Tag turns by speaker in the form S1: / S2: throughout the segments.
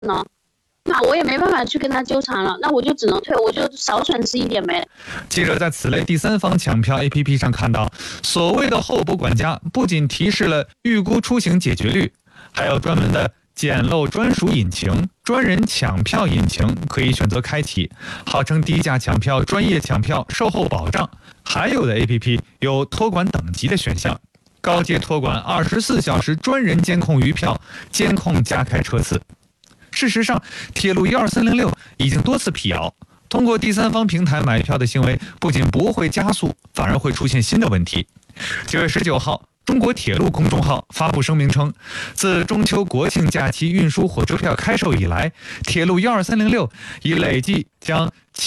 S1: 呢？那我也没办法去跟他纠缠了，那我就只能退，我就少损失一点呗。
S2: 记者在此类第三方抢票 APP 上看到，所谓的候补管家不仅提示了预估出行解决率，还有专门的捡漏专属引擎、专人抢票引擎可以选择开启，号称低价抢票、专业抢票、售后保障。还有的 APP 有托管等级的选项，高阶托管24小时专人监控余票，监控加开车次。事实上，铁路12306已经多次辟谣，通过第三方平台买票的行为不仅不会加速，反而会出现新的问题。9月19号，中国铁路公众号发布声明称，自中秋国庆假期运输火车票开售以来，铁路12306已累计将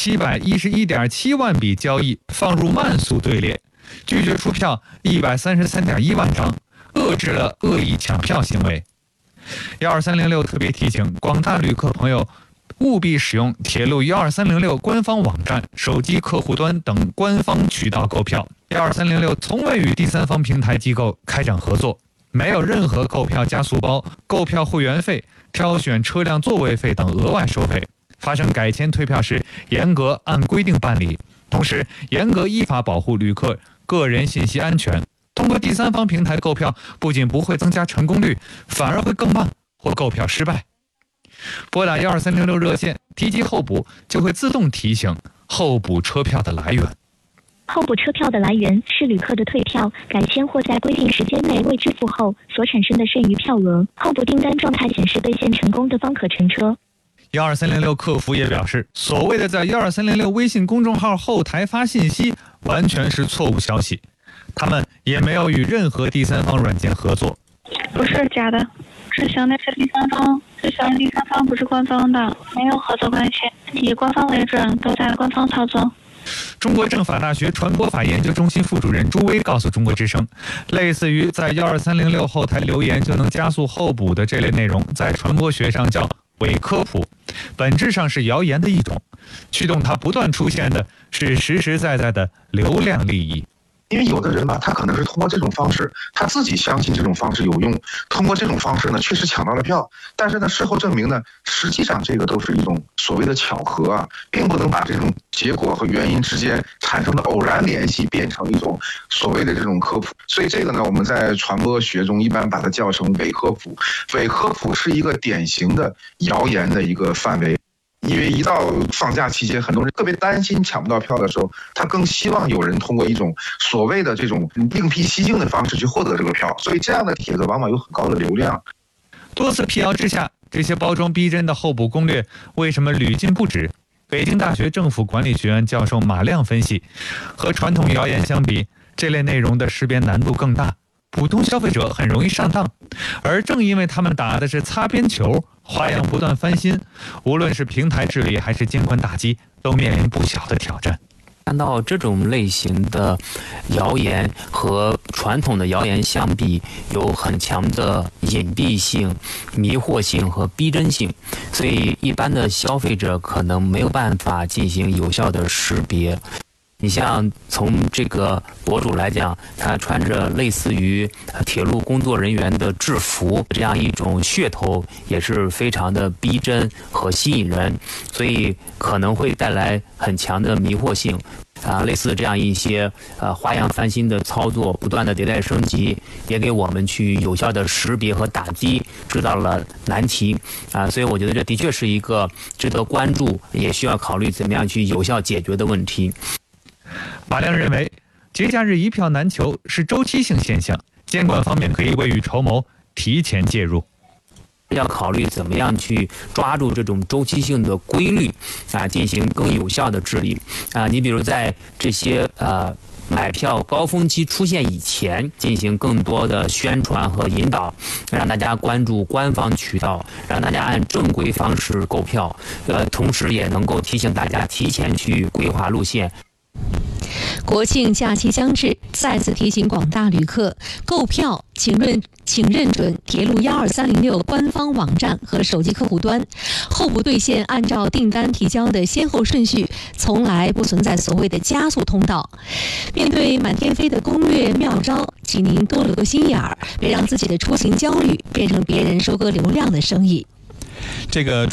S2: 711.7万笔交易放入慢速队列，拒绝出票133.1万张，遏制了恶意抢票行为。12306特别提醒广大旅客朋友，务必使用铁路12306官方网站、手机客户端等官方渠道购票。12306从未与第三方平台机构开展合作，没有任何购票加速包、购票会员费、挑选车辆座位费等额外收费。发生改签退票时，严格按规定办理，同时严格依法保护旅客个人信息安全。通过第三方平台购票，不仅不会增加成功率，反而会更慢或购票失败。拨打12306热线，提及候补，就会自动提醒候补车票的来源。
S3: 候补车票的来源是旅客的退票、改签或在规定时间内未支付后所产生的剩余票额。候补订单状态显示兑现成功的方可乘车。
S2: 12306客服也表示，所谓的在12306微信公众号后台发信息，完全是错误消息。他们也没有与任何第三方软件合作。
S4: 不是假的，执行的是第三方，执行第三方不是官方的，没有合作关系，以官方为准，都在官方操作。
S2: 中国政法大学传播法研究中心副主任朱威告诉中国之声，类似于在12306后台留言就能加速候补的这类内容，在传播学上叫伪科普，本质上是谣言的一种，驱动它不断出现的是实实在在的流量利益。
S5: 因为有的人吧，他可能是通过这种方式，他自己相信这种方式有用，通过这种方式呢，确实抢到了票。但是呢，事后证明呢，实际上这个都是一种所谓的巧合啊，并不能把这种结果和原因之间产生的偶然联系变成一种所谓的这种科普。所以这个呢，我们在传播学中一般把它叫成伪科普。伪科普是一个典型的谣言的一个范围。因为一到放假期间，很多人特别担心抢不到票的时候，他更希望有人通过一种所谓的这种另辟蹊径的方式去获得这个票，所以这样的帖子往往有很高的流量。
S2: 多次辟谣之下，这些包装逼真的候补攻略为什么屡禁不止？北京大学政府管理学院教授马亮分析，和传统谣言相比，这类内容的识别难度更大，普通消费者很容易上当，而正因为他们打的是擦边球，花样不断翻新，无论是平台治理还是监管打击，都面临不小的挑战。
S6: 看到这种类型的谣言和传统的谣言相比，有很强的隐蔽性、迷惑性和逼真性，所以一般的消费者可能没有办法进行有效的识别。你像从这个博主来讲，他穿着类似于铁路工作人员的制服，这样一种噱头也是非常的逼真和吸引人，所以可能会带来很强的迷惑性。类似这样一些花样翻新的操作，不断的迭代升级，也给我们去有效的识别和打击制造了难题所以我觉得这的确是一个值得关注，也需要考虑怎么样去有效解决的问题。
S2: 马亮认为，节假日一票难求是周期性现象，监管方面可以未雨绸缪，提前介入。
S6: 要考虑怎么样去抓住这种周期性的规律进行更有效的治理你比如在这些买票高峰期出现以前，进行更多的宣传和引导，让大家关注官方渠道，让大家按正规方式购票，同时也能够提醒大家提前去规划路线。
S7: 国庆假期将至，再次提醒广大旅客购票，请认准铁路12306官方网站和手机客户端，候补兑现按照订单提交的先后顺序，从来不存在所谓的加速通道。面对满天飞的攻略妙招，请您多留个心眼儿，别让自己的出行焦虑变成别人收割流量的生意。
S8: 这个